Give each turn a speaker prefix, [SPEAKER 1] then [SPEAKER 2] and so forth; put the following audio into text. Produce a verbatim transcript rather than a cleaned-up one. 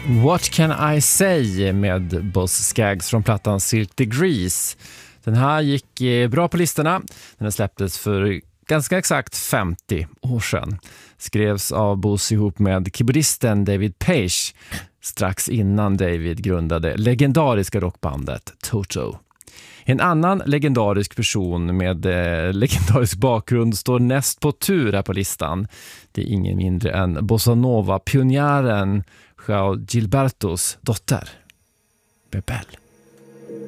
[SPEAKER 1] What Can I Say med Boz Scaggs från plattan Silk Degrees. Den här gick bra på listorna. Den släpptes för ganska exakt femtio år sedan. Skrevs av Boz ihop med keyboardisten David Paich strax innan David grundade legendariska rockbandet Toto. En annan legendarisk person med eh, legendarisk bakgrund står näst på tur här på listan. Det är ingen mindre än bossa nova-pionjären João Gilbertos dotter, Bebel.